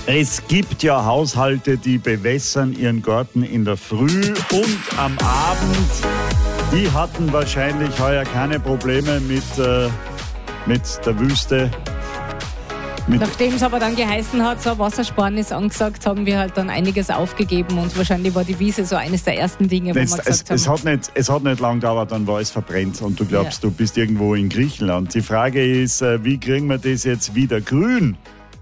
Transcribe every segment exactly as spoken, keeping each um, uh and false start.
Es gibt ja Haushalte, die bewässern ihren Garten in der Früh und am Abend. Die hatten wahrscheinlich heuer keine Probleme mit, äh, mit der Wüste. Mit Nachdem es aber dann geheißen hat, so Wassersparen ist angesagt, haben wir halt dann einiges aufgegeben und wahrscheinlich war die Wiese so eines der ersten Dinge, wo es, wir gesagt es, haben. Es hat nicht, es hat nicht lang gedauert, dann war es verbrennt und du glaubst, ja. du bist irgendwo in Griechenland. Die Frage ist, wie kriegen wir das jetzt wieder grün?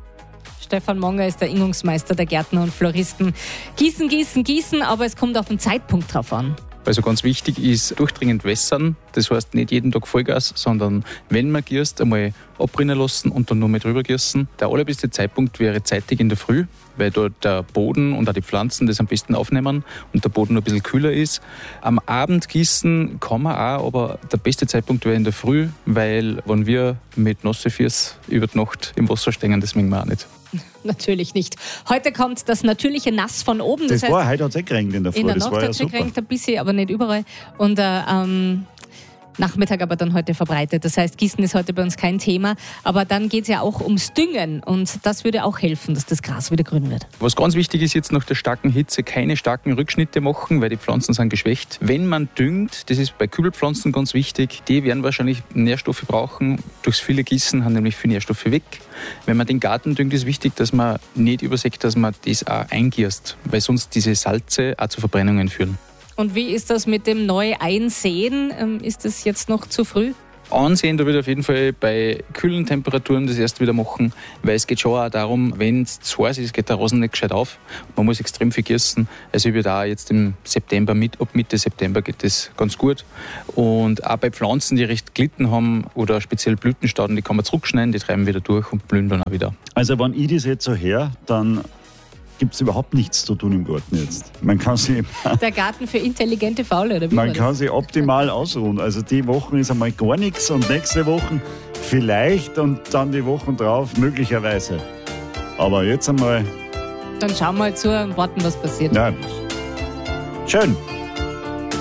Stefan Monger ist der Ingungsmeister der Gärtner und Floristen. Gießen, gießen, gießen, aber es kommt auf den Zeitpunkt drauf an. Also ganz wichtig ist durchdringend wässern. Das heißt nicht jeden Tag Vollgas, sondern wenn man gießt, einmal abrinnen lassen und dann nur mal drüber gießen. Der allerbeste Zeitpunkt wäre zeitig in der Früh, weil dort der Boden und auch die Pflanzen das am besten aufnehmen und der Boden noch ein bisschen kühler ist. Am Abend gießen kann man auch, aber der beste Zeitpunkt wäre in der Früh, weil wenn wir mit nassen Füßen über die Nacht im Wasser stehen, das mögen wir auch nicht. Natürlich nicht. Heute kommt das natürliche Nass von oben. Das, das war, heißt, heute hat es eh geregnet in der Früh. In der das Nacht war ja hat es super. geregnet, ein bisschen, aber nicht überall. Und äh, ähm, Nachmittag aber dann heute verbreitet. Das heißt, Gießen ist heute bei uns kein Thema. Aber dann geht es ja auch ums Düngen. Und das würde auch helfen, dass das Gras wieder grün wird. Was ganz wichtig ist jetzt nach der starken Hitze, keine starken Rückschnitte machen, weil die Pflanzen sind geschwächt. Wenn man düngt, das ist bei Kübelpflanzen ganz wichtig, die werden wahrscheinlich Nährstoffe brauchen. Durchs viele Gießen haben nämlich viele Nährstoffe weg. Wenn man den Garten düngt, ist wichtig, dass man nicht übersieht, dass man das auch eingießt, weil sonst diese Salze auch zu Verbrennungen führen. Und wie ist das mit dem Neu-Einsehen? Ist das jetzt noch zu früh? Ansehen, da würde ich auf jeden Fall bei kühlen Temperaturen das erst wieder machen, weil es geht schon auch darum, wenn es zu heiß ist, geht der Rasen nicht gescheit auf. Man muss extrem viel gießen. Also ich würde auch jetzt im September, mit, ab Mitte September geht das ganz gut. Und auch bei Pflanzen, die recht glitten haben oder speziell Blütenstauden, die kann man zurückschneiden, die treiben wieder durch und blühen dann auch wieder. Also wenn ich das jetzt so her, dann gibt es überhaupt nichts zu tun im Garten jetzt. Man kann sie, Der Garten für intelligente Faule, oder wie man war kann das? sie optimal ausruhen. Also die Wochen ist einmal gar nichts und nächste Woche vielleicht und dann die Wochen drauf möglicherweise. Aber jetzt einmal... Dann schauen wir mal zu und warten, was passiert. Ja, schön.